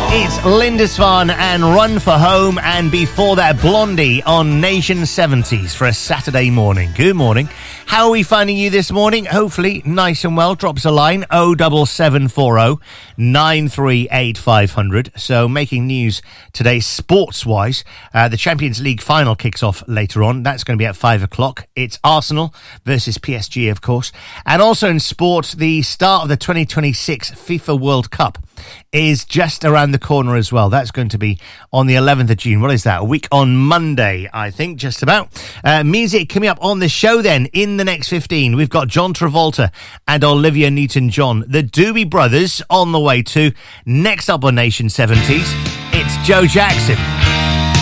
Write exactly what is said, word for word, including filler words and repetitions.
It's Lindisfarne and Run for Home, and before that, Blondie on Nation seventies for a Saturday morning. Good morning. How are we finding you this morning? Hopefully nice and well. Drop us a line, oh seven seven four oh nine three eight five hundred. So making news today sports-wise. Uh, the Champions League final kicks off later on. That's going to be at five o'clock. It's Arsenal versus P S G, of course. And also in sport, the start of the twenty twenty-six FIFA World Cup is just around the corner as well. That's going to be on the eleventh of June. What is that? A week on Monday, I think, just about. Uh, music coming up on the show then in the next fifteen. We've got John Travolta and Olivia Newton-John, the Doobie Brothers, on the way to. Next up on Nation seventies, it's Joe Jackson.